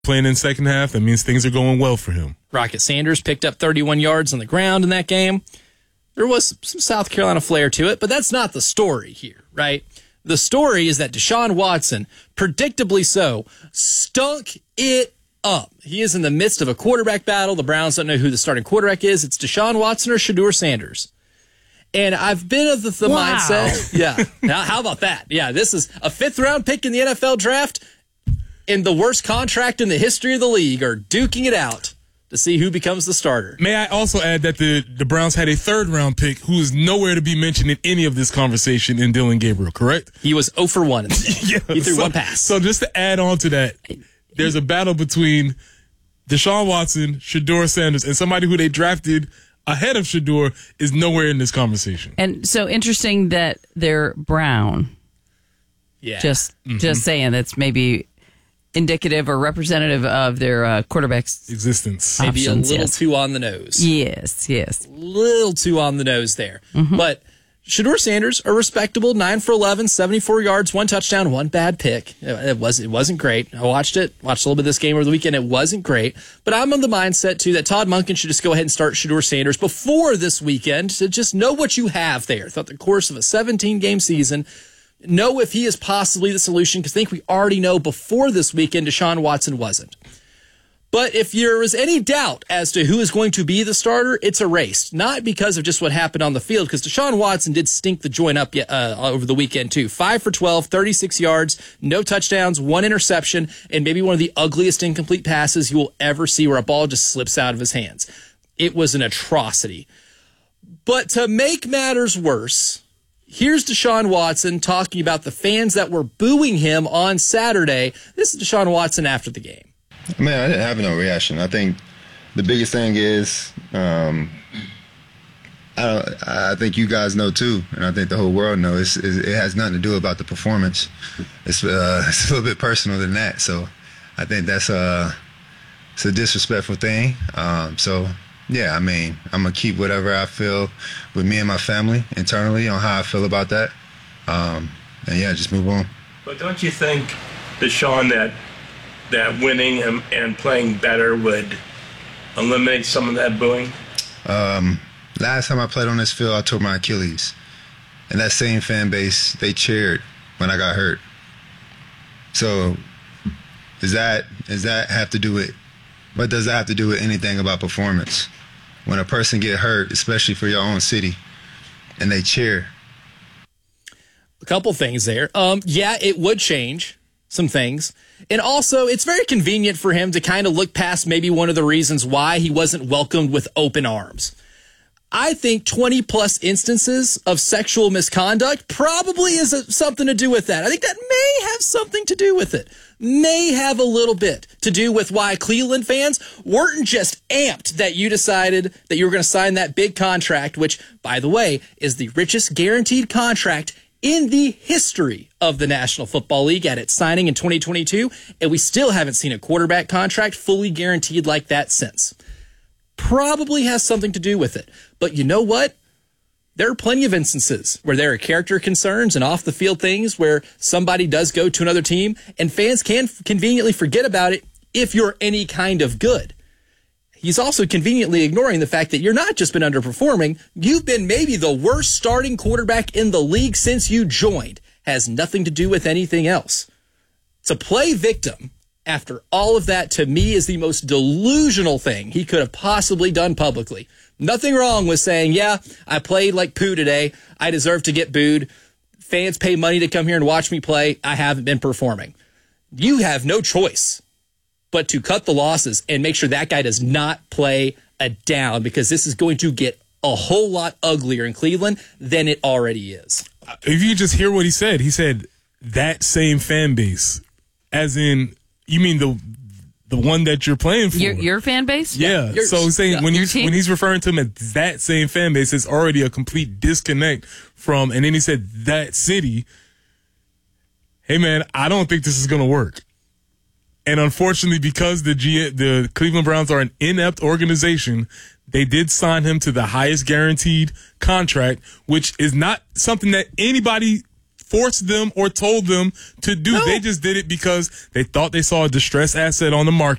playing in second half, that means things are going well for him. Rocket Sanders picked up 31 yards on the ground in that game. There was some South Carolina flair to it, but that's not the story here, right? The story is that Deshaun Watson, predictably so, stunk it up. He is in the midst of a quarterback battle. The Browns don't know who the starting quarterback is. It's Deshaun Watson or Shedeur Sanders. And I've been of the mindset. Yeah. Now, how about that? Yeah, this is a 5th-round pick in the NFL draft and the worst contract in the history of the league are duking it out to see who becomes the starter. May I also add that the Browns had a 3rd-round pick who is nowhere to be mentioned in any of this conversation in Dillon Gabriel, correct? He was 0 for 1. He threw one pass. So just to add on to that, there's a battle between Deshaun Watson, Shedeur Sanders, and somebody who they drafted ahead of Shedeur is nowhere in this conversation. And so interesting that they're brown. Yeah. Just saying that's maybe indicative or representative of their quarterback's existence. Maybe options, a little too on the nose. Yes. Little too on the nose there. But Shedeur Sanders, a respectable 9 for 11, 74 yards, 1 touchdown, 1 bad pick. It wasn't great. I watched a little bit of this game over the weekend. It wasn't great. But I'm on the mindset, too, that Todd Monken should just go ahead and start Shedeur Sanders before this weekend to just know what you have there throughout the course of a 17-game season. Know if he is possibly the solution, because I think we already know before this weekend Deshaun Watson wasn't. But if there is any doubt as to who is going to be the starter, it's erased. Not because of just what happened on the field, because Deshaun Watson did stink the joint up over the weekend, too. 5 for 12, 36 yards, no touchdowns, 1 interception, and maybe one of the ugliest incomplete passes you will ever see where a ball just slips out of his hands. It was an atrocity. But to make matters worse, here's Deshaun Watson talking about the fans that were booing him on Saturday. This is Deshaun Watson after the game. Man, I didn't have no reaction. I think the biggest thing is, I think you guys know too, and I think the whole world knows, it has nothing to do about the performance. It's a little bit personal than that. So I think it's a disrespectful thing. So yeah, I mean, I'm gonna keep whatever I feel with me and my family internally on how I feel about that, and yeah, just move on. But don't you think, Deshaun, that winning and playing better would eliminate some of that booing? Last time I played on this field, I tore my Achilles. And that same fan base, they cheered when I got hurt. So does that have to do with, what does that have to do with anything about performance? When a person get hurt, especially for your own city, and they cheer. A couple things there. Yeah, it would change some things. And also, it's very convenient for him to kind of look past maybe one of the reasons why he wasn't welcomed with open arms. I think 20-plus instances of sexual misconduct probably is something to do with that. I think that may have something to do with it. May have a little bit to do with why Cleveland fans weren't just amped that you decided that you were going to sign that big contract, which, by the way, is the richest guaranteed contract in the history of the National Football League at its signing in 2022, and we still haven't seen a quarterback contract fully guaranteed like that since. Probably has something to do with it. But you know what? There are plenty of instances where there are character concerns and off-the-field things where somebody does go to another team, and fans can conveniently forget about it if you're any kind of good. He's also conveniently ignoring the fact that you're not just been underperforming, you've been maybe the worst starting quarterback in the league since you joined. Has nothing to do with anything else. To play victim after all of that, to me, is the most delusional thing he could have possibly done publicly. Nothing wrong with saying, yeah, I played like poo today. I deserve to get booed. Fans pay money to come here and watch me play. I haven't been performing. You have no choice but to cut the losses and make sure that guy does not play a down, because this is going to get a whole lot uglier in Cleveland than it already is. If you just hear what he said that same fan base, as in, you mean the one that you're playing for? Your fan base? Yeah. So he's saying when he's referring to him as that same fan base, it's already a complete disconnect from, and then he said that city. Hey man, I don't think this is going to work. And unfortunately, because the Cleveland Browns are an inept organization, they did sign him to the highest guaranteed contract, which is not something that anybody forced them or told them to do. No. They just did it because they thought they saw a distressed asset on the market.